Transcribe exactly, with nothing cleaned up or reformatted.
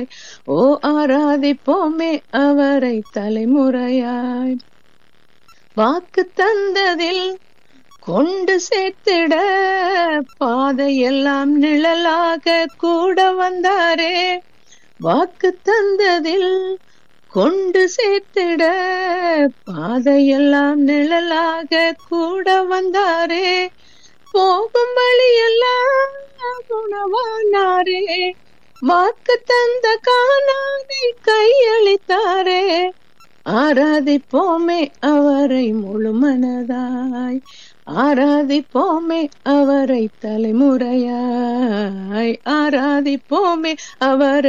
ஓ ஆராதிப்போமே அவரை தலைமுறையாய். வாக்கு தந்ததில் கொண்டு சேர்த்திட பாதையெல்லாம் நிழலாக கூட வந்தாரே. வாக்கு தந்ததில் கொண்டு சேர்த்திட பாதையெல்லாம் நிழலாக கூட வந்தாரே. போகும் வழியெல்லாம் உணவானாரே. வாக்கு தந்த கானானை கையளித்தாரே. ஆராதிப்போமே அவரை முழு மனதாய். ஆராதிப்போமே அவரை தலைமுறையாய். ஆராதிப்போமே அவரை